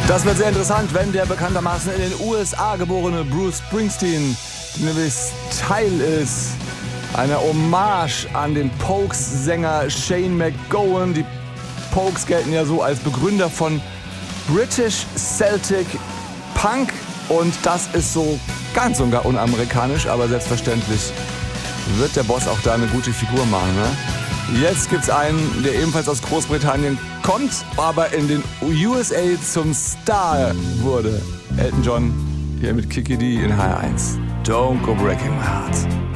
Das wird sehr interessant, wenn der bekanntermaßen in den USA geborene Bruce Springsteen nämlich Teil ist einer Hommage an den Pogues-Sänger Shane MacGowan. Die Pogues gelten ja so als Begründer von British Celtic Punk und das ist so ganz und gar unamerikanisch, aber selbstverständlich wird der Boss auch da eine gute Figur machen, ne? Jetzt gibt's einen, der ebenfalls aus Großbritannien kommt, aber in den USA zum Star wurde. Elton John hier mit Kiki D in HR1. Don't go breaking my heart.